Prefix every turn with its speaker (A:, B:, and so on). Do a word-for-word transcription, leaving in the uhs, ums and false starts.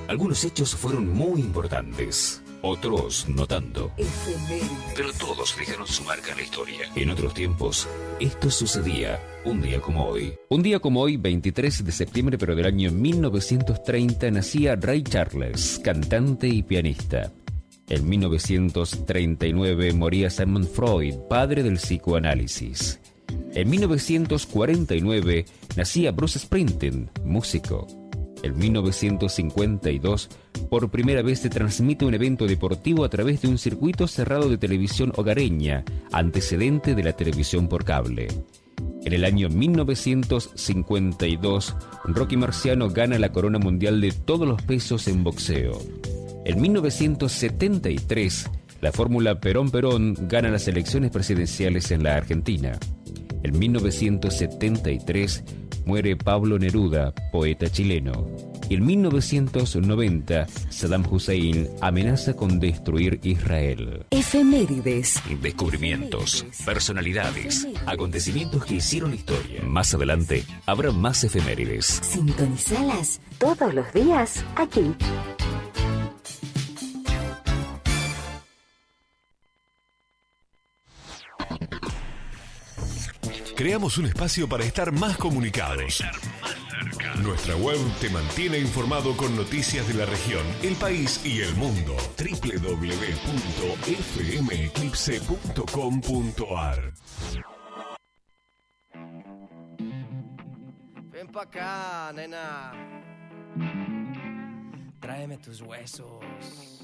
A: Algunos hechos fueron muy importantes, otros no tanto. Pero todos dejaron su marca en la historia. En otros tiempos, esto sucedía un día como hoy.
B: Un día como hoy, veintitrés de septiembre, pero del año mil novecientos treinta, nacía Ray Charles, cantante y pianista. En mil novecientos treinta y nueve moría Sigmund Freud, padre del psicoanálisis. En mil novecientos cuarenta y nueve nacía Bruce Springsteen, músico. En mil novecientos cincuenta y dos, por primera vez se transmite un evento deportivo a través de un circuito cerrado de televisión hogareña, antecedente de la televisión por cable. En el año mil novecientos cincuenta y dos, Rocky Marciano gana la corona mundial de todos los pesos en boxeo. En mil novecientos setenta y tres, la fórmula Perón-Perón gana las elecciones presidenciales en la Argentina. En mil novecientos setenta y tres muere Pablo Neruda, poeta chileno. Y en mil novecientos noventa, Saddam Hussein amenaza con destruir Israel.
C: Efemérides.
A: Descubrimientos, personalidades, acontecimientos que hicieron historia. Más adelante, habrá más efemérides.
C: Sintonizalas todos los días aquí.
D: Creamos un espacio para estar más comunicados. Nuestra web te mantiene informado con noticias de la región, el país y el mundo. doble u doble u doble u punto f m eclipse punto com punto a r.
E: Ven pa' acá, nena. Tráeme tus huesos.